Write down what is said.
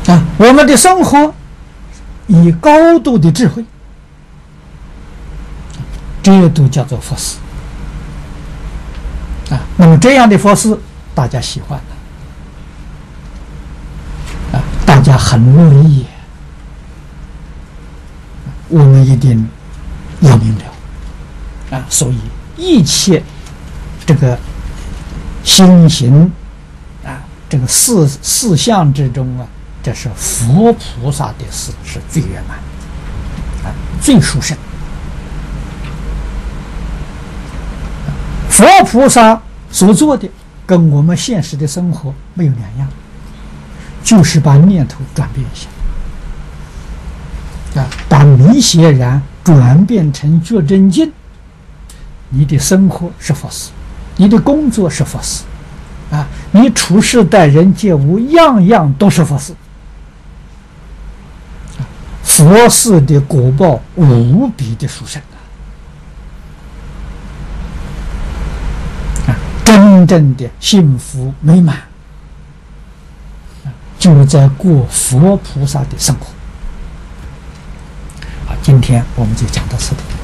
我们的生活以高度的智慧，这都叫做佛事那么这样的佛事，大家喜欢的大家很乐意，我们一定要明了所以一切这个心行这个四相之中这是佛菩萨的事是最圆满最殊胜。佛菩萨所做的跟我们现实的生活没有两样，就是把念头转变一下把迷邪然转变成觉真境。你的生活是佛事，你的工作是佛事你处事待人接物样样都是佛事佛事的果报无比的殊胜真正的幸福美满就在过佛菩萨的生活今天我们就讲到此地。